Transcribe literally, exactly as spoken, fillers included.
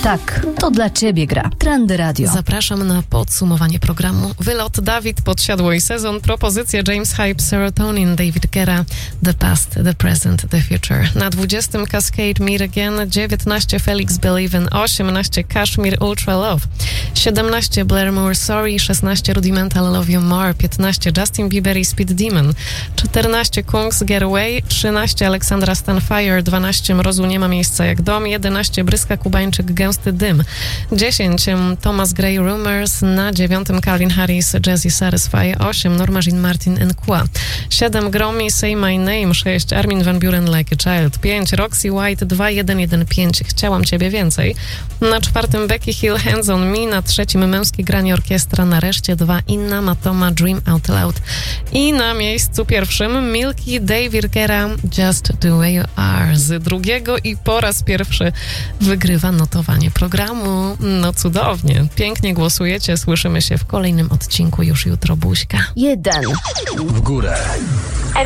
Tak, to dla ciebie gra. Trendy Radio. Zapraszam na podsumowanie programu. Wylot Dawid, Podsiadło i Sezon. Propozycja James Hype, Serotonin, David Guetta, The Past, The Present, The Future. Na dwudziestym Cascade, Meet Again. dziewiętnaście Felix Believin'. osiemnaście Kashmir, Ultra Love. siedemnaście Blair Moore, Sorry. szesnaście Rudimental, Love You More. piętnaście Justin Bieber i Speed Demon. czternaście Kungs, Get Away. trzynaście Aleksandra Stanfire. dwanaście Mrozu Nie ma miejsca jak dom. jedenaście Bryska Kubańczyk, Gęsty dym. dziesięć Thomas Gray, Rumors. Na dziewiątym Calvin Harris, Jazzy Satisfy. osiem Norma Jean Martin, Nkwa. siedem Gromi, Say My Name. sześć Armin van Buuren, Like a Child. pięć Roxy White, dwa jeden jeden pięć Chciałam ciebie więcej. Na czwartym Becky Hill, Hands on Me. Na trzecim Męskie granie orkiestra. Nareszcie dwa Inna Matoma, Dream Out Loud. I na miejscu pierwszym Milky, David Guetta, Just the Way You Are. Z drugiego i po raz pierwszy wygrywa notowanie programu. No cudownie. Pięknie głosujecie. Słyszymy się w kolejnym odcinku już jutro. Buźka. Jeden. W górę.